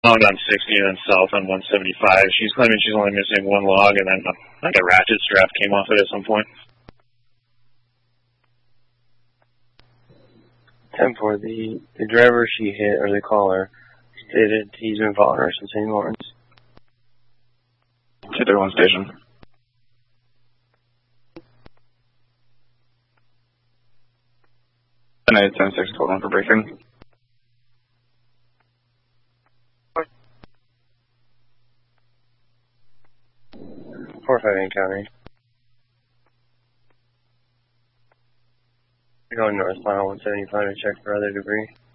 Found on 60 and then south on 175. She's claiming she's only missing one log, and then like a ratchet strap came off it at some point. 10-4, the driver she hit, or the caller, stated he's been following her since St. Lawrence. 231 station. And 876 code 1 for briefing. Fighting County. We're going north mile 175 to check for other debris.